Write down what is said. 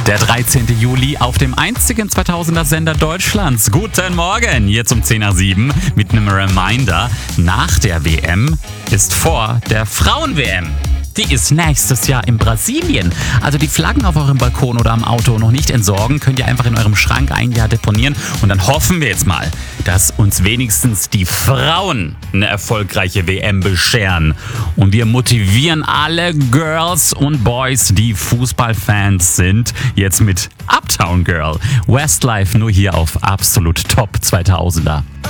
Der 13. Juli auf dem einzigen 2000er Sender Deutschlands. Guten Morgen, jetzt um 10 nach 7 mit einem Reminder. Nach der WM ist vor der Frauen-WM. Die ist nächstes Jahr in Brasilien. Also die Flaggen auf eurem Balkon oder am Auto noch nicht entsorgen, könnt ihr einfach in eurem Schrank ein Jahr deponieren. Und dann hoffen wir jetzt mal, dass uns wenigstens die Frauen eine erfolgreiche WM bescheren. Und wir motivieren alle Girls und Boys, die Fußballfans sind, jetzt mit Uptown Girl. Westlife nur hier auf Absolut Top 2000er.